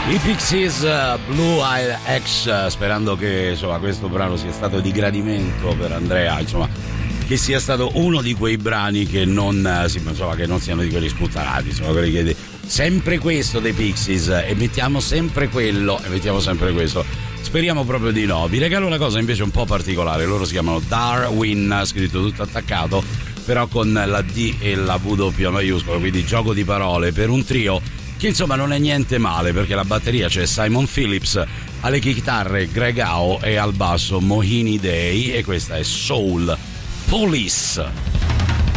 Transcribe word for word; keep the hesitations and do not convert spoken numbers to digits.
I Pixies, uh, Blue Eye X, sperando che insomma questo brano sia stato di gradimento per Andrea, insomma che sia stato uno di quei brani che non, sì, insomma, che non siano di quelli sputtanati, insomma quelli che sempre questo dei Pixies e mettiamo sempre quello e mettiamo sempre questo. Speriamo proprio di no. Vi regalo una cosa invece un po' particolare, loro si chiamano Darwin, scritto tutto attaccato però con la D e la W maiuscola, quindi gioco di parole per un trio che insomma non è niente male, perché alla batteria c'è Simon Phillips, alle chitarre Greg Howe e al basso Mohini Day, e questa è Soul Police.